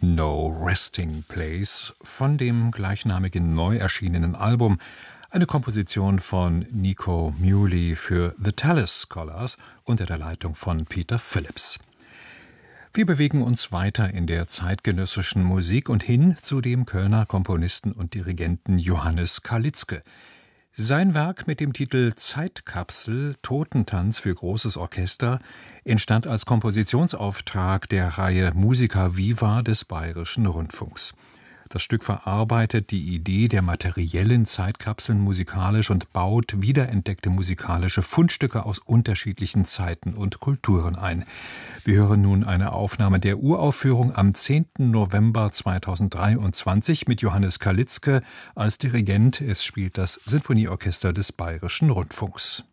No Resting Place von dem gleichnamigen neu erschienenen Album, eine Komposition von Nico Muhly für The Tallis Scholars unter der Leitung von Peter Phillips. Wir bewegen uns weiter in der zeitgenössischen Musik und hin zu dem Kölner Komponisten und Dirigenten Johannes Kalitzke. Sein Werk mit dem Titel Zeitkapsel – Totentanz für großes Orchester entstand als Kompositionsauftrag der Reihe Musica Viva des Bayerischen Rundfunks. Das Stück verarbeitet die Idee der materiellen Zeitkapseln musikalisch und baut wiederentdeckte musikalische Fundstücke aus unterschiedlichen Zeiten und Kulturen ein. Wir hören nun eine Aufnahme der Uraufführung am 10. November 2023 mit Johannes Kalitzke als Dirigent. Es spielt das Sinfonieorchester des Bayerischen Rundfunks.